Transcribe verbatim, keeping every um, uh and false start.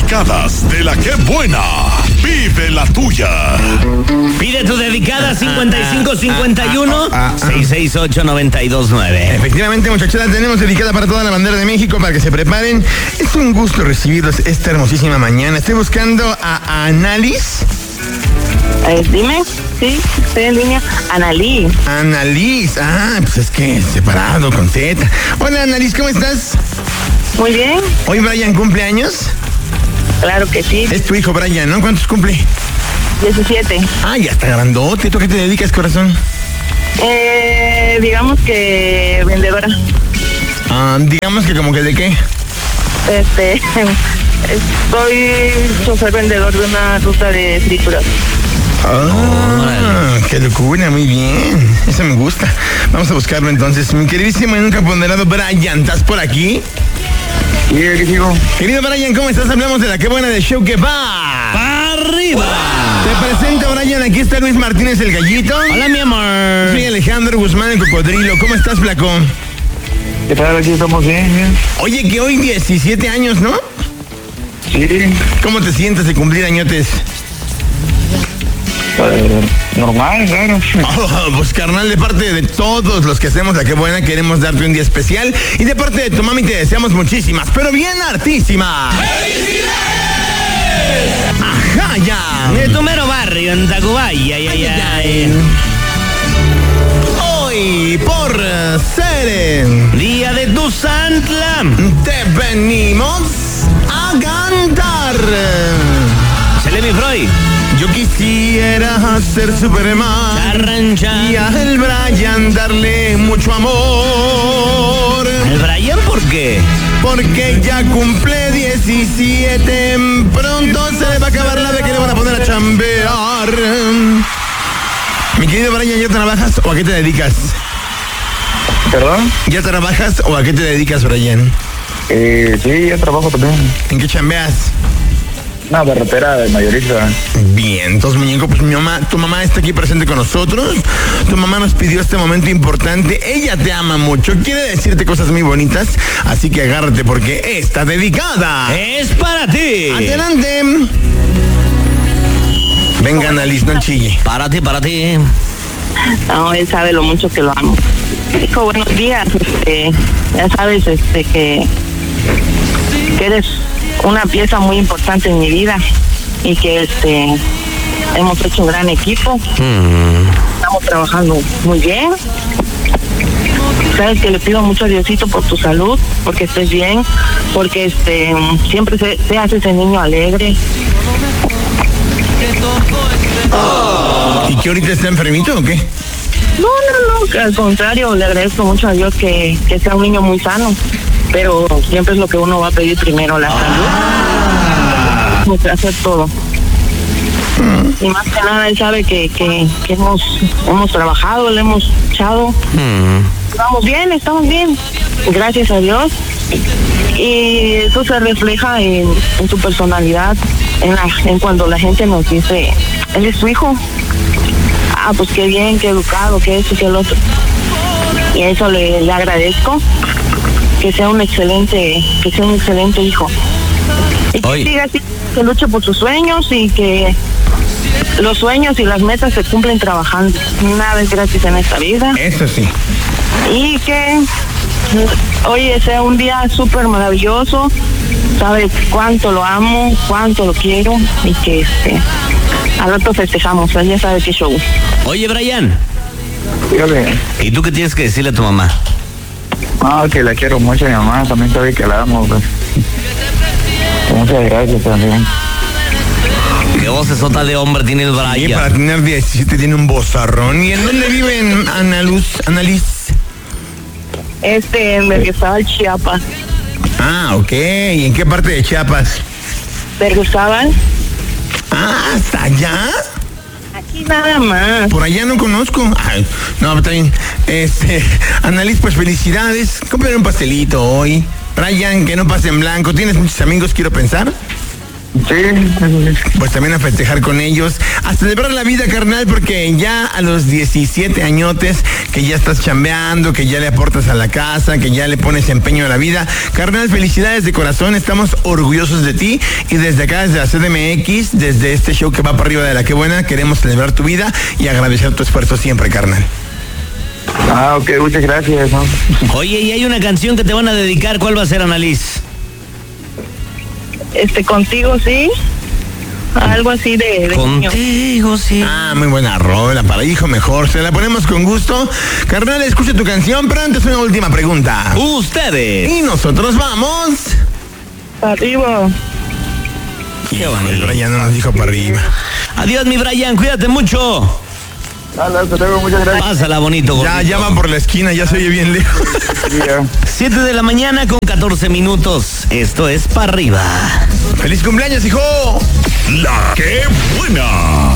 dedicadas de la que buena. Vive la tuya. Pide tu dedicada cincuenta y cinco cincuenta y uno seiscientos sesenta y ocho noventa y dos nueve. Efectivamente, muchachada, tenemos dedicada para toda la bandera de México para que se preparen. Es un gusto recibirlos esta hermosísima mañana. Estoy buscando a Analis. Eh, dime, sí, estoy en línea. Analí. Analis, ah, pues es que separado con Z. Hola, Analis, ¿cómo estás? Muy bien. ¿Hoy Brian cumple años? Claro que sí. Es tu hijo Brian, ¿no? ¿Cuántos cumple? diecisiete. Ah, ya está grandote. ¿Tú a qué te dedicas, corazón? Eh, digamos que vendedora. Ah, digamos que como que de qué. Este, soy chofer vendedor de una ruta de frituras. Ah, qué locura, muy bien. Eso me gusta. Vamos a buscarlo entonces. Mi queridísimo y nunca ponderado Brian, ¿estás por aquí? Sí, aquí sigo. Querido Brian, ¿cómo estás? Hablamos de la que buena de show que va. ¡Para arriba! Te presento, Brian. Aquí está Luis Martínez, el gallito. Hola, mi amor. Soy Alejandro Guzmán, el cocodrilo. ¿Cómo estás, flaco? ¿Qué tal? Aquí estamos bien, bien. Oye, que hoy diecisiete años, ¿no? Sí. ¿Cómo te sientes de cumplir añotes? Eh, normal, claro. Oh, pues carnal, de parte de todos los que hacemos la que buena, queremos darte un día especial. Y de parte de tu mami te deseamos muchísimas, pero bien hartísimas. ¡Felicidades! ¡Ajá, ya! De tu mero barrio, en Tacubaya, ay, ay, ay. Hoy, por ser Día de tu Santla, te venimos a cantar. Chale, mi Freud. Yo quisiera ser Superman Charrancha. y al Brian darle mucho amor. ¿El Brian por qué? Porque ya cumple diecisiete, pronto se le va a acabar la de que le van a poner a chambear. Mi querido Brian, ¿ya trabajas o a qué te dedicas? ¿Perdón? ¿Ya trabajas o a qué te dedicas, Brian? Eh, sí, yo trabajo también. ¿En qué chambeas? Una barretera de mayorista. Bien, entonces, muñeco, pues mi mamá, tu mamá está aquí presente con nosotros. Tu mamá nos pidió este momento importante. Ella te ama mucho, quiere decirte cosas muy bonitas, así que agárrate porque está dedicada. Es para ti. Adelante. Venga, Analis, no chille. Para ti, para ti. No, él sabe lo mucho que lo amo. Hijo, buenos días. Este, ya sabes, este, que, que eres una pieza muy importante en mi vida y que este hemos hecho un gran equipo. Mm. Estamos trabajando muy bien. Sabes que le pido mucho a Diosito por tu salud, porque estés bien, porque este siempre se, seas ese niño alegre. ¿Y que ahorita está enfermito o qué? No, no, no, al contrario, le agradezco mucho a Dios que, que sea un niño muy sano, pero siempre es lo que uno va a pedir primero, la salud. Tengo que hacer todo. Y más que nada, él sabe que, que, que hemos, hemos trabajado, le hemos echado. Estamos bien, estamos bien, gracias a Dios. Y eso se refleja en, en su personalidad, en, la, en cuando la gente nos dice, él es su hijo. Ah, pues qué bien, qué educado, qué eso, qué el otro. Y a eso le, le agradezco, que sea un excelente, que sea un excelente hijo. Y que Oye. siga así, que luche por sus sueños y que los sueños y las metas se cumplen trabajando. Nada es gratis en esta vida. Eso sí. Y que hoy sea un día súper maravilloso. Sabes cuánto lo amo, cuánto lo quiero y que este, al rato festejamos. Él ya sabe qué show. Oye, Brian, Dígale. ¿y tú qué tienes que decirle a tu mamá? Ah, que la quiero mucho, mi mamá también sabe que la amo, pues. Muchas gracias también. ¿Qué voz sota de hombre tiene el Y para Brian? tener diecisiete tiene un bozarrón. ¿Y en dónde viven, Analuz, Analis? Este, en Berriozábal, Chiapas. Ah, ok. ¿Y en qué parte de Chiapas? Berriozábal, Ah, ¿hasta allá? aquí nada más. Por allá no conozco. Ay, no, está bien. Este, Analis, pues felicidades. Cómprale un pastelito hoy. Brian, que no pase en blanco. ¿Tienes muchos amigos, quiero pensar? Sí, eso sí. Pues también a festejar con ellos, a celebrar la vida, carnal, porque ya a los diecisiete añotes, que ya estás chambeando, que ya le aportas a la casa, que ya le pones empeño a la vida. Carnal, felicidades de corazón, estamos orgullosos de ti y desde acá, desde la C D M X, desde este show que va para arriba de La Qué Buena, queremos celebrar tu vida y agradecer tu esfuerzo siempre, carnal. Ah, ok, muchas gracias, ¿no? Oye, y hay una canción que te van a dedicar, ¿cuál va a ser, Annalise? Este, contigo, sí. Algo así de, de niño. Contigo, sí. Ah, muy buena rola, para hijo mejor, se la ponemos con gusto. Carnal, escucha tu canción, pero antes una última pregunta. Ustedes. Y nosotros vamos... Arriba. Qué bonito. El Brian no nos dijo para arriba. Adiós, mi Brian, cuídate mucho. Hola, hasta luego, muchas gracias. Pásala bonito, Ya, gordito. ya van por la esquina, ya se oye bien lejos. Sí, ya. siete de la mañana con catorce minutos. Esto es para arriba. ¡Feliz cumpleaños, hijo! La Qué Buena.